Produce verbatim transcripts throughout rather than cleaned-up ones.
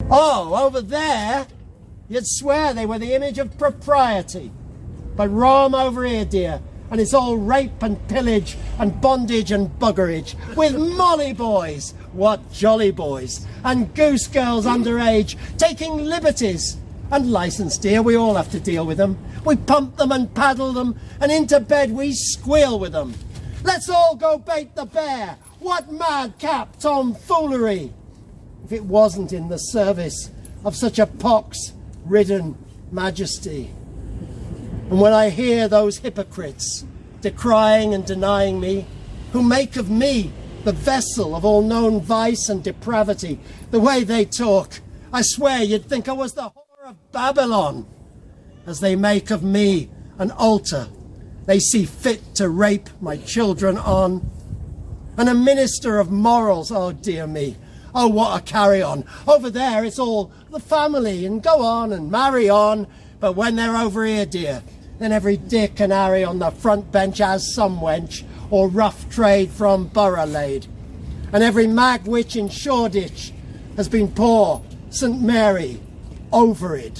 Oh, over there, you'd swear they were the image of propriety. But roam over here, dear, and it's all rape and pillage and bondage and buggerage, with molly boys, what jolly boys, and goose girls underage, taking liberties. And licence, dear, we all have to deal with them. We pump them and paddle them, and into bed we squeal with them. Let's all go bait the bear. What madcap tomfoolery! If it wasn't in the service of such a pox-ridden majesty. And when I hear those hypocrites decrying and denying me, who make of me the vessel of all known vice and depravity, the way they talk, I swear you'd think I was the whore of Babylon. As they make of me an altar they see fit to rape my children on. And a minister of morals, oh dear me, oh what a carry-on. Over there it's all the family and go on and marry on, but when they're over here, dear, then every Dick and Harry on the front bench has some wench or rough trade from Borough laid. And every mag witch in Shoreditch has been poor Saint Mary over it.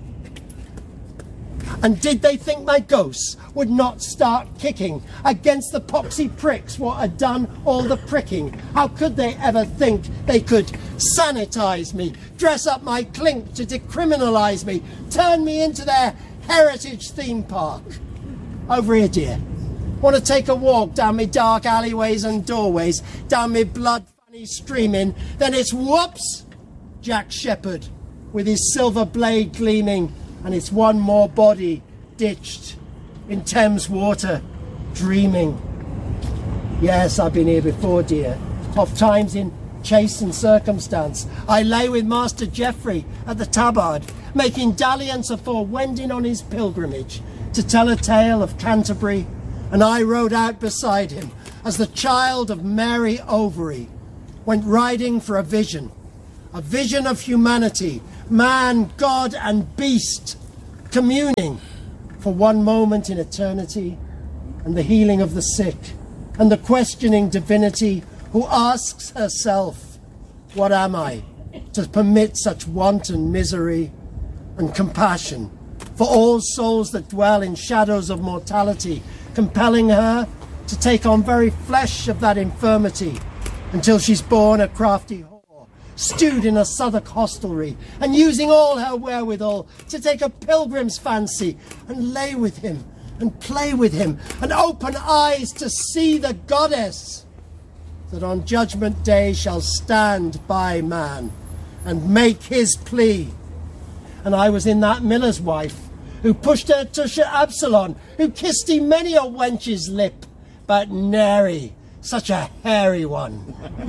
And did they think my ghosts would not start kicking against the poxy pricks what had done all the pricking? How could they ever think they could sanitise me, dress up my clink to decriminalise me, turn me into their heritage theme park? Over here, dear. Want to take a walk down me dark alleyways and doorways, down me blood funny streaming, then it's whoops! Jack Shepherd with his silver blade gleaming, and it's one more body ditched in Thames water, dreaming. Yes, I've been here before, dear, oft times in chase and circumstance. I lay with Master Geoffrey at the Tabard, making dalliance afore wending on his pilgrimage to tell a tale of Canterbury, and I rode out beside him as the child of Mary Overy went riding for a vision, a vision of humanity, man, God and beast, communing for one moment in eternity, and the healing of the sick, and the questioning divinity who asks herself, what am I to permit such wanton misery, and compassion for all souls that dwell in shadows of mortality, compelling her to take on very flesh of that infirmity, until she's born a crafty whore, stewed in a Southwark hostelry, and using all her wherewithal to take a pilgrim's fancy, and lay with him, and play with him, and open eyes to see the goddess that on judgment day shall stand by man, and make his plea. And I was in that miller's wife, who pushed her tusher Absalom, who kissed him many a wench's lip, but nary such a hairy one.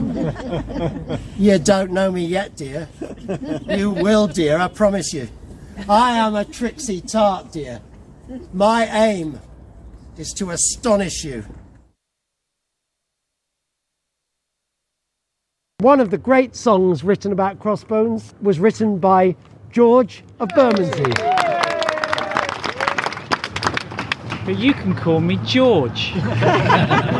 You don't know me yet, dear. You will, dear, I promise you. I am a tricksy tart, dear. My aim is to astonish you. One of the great songs written about Crossbones was written by George of Bermondsey. But you can call me George.